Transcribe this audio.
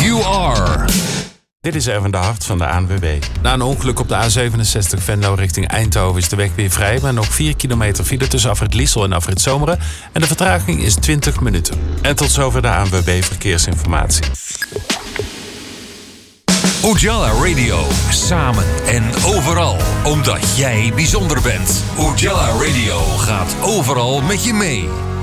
You Are. Dit is Erwin de Hart van de ANWB. Na een ongeluk op de A67 Venlo richting Eindhoven is de weg weer vrij, maar nog 4 kilometer file tussen Afrit Liesel en Afrit Zomeren. En de vertraging is 20 minuten. En tot zover de ANWB Verkeersinformatie. Ujala Radio. Samen en overal. Omdat jij bijzonder bent. Ujala Radio gaat overal met je mee.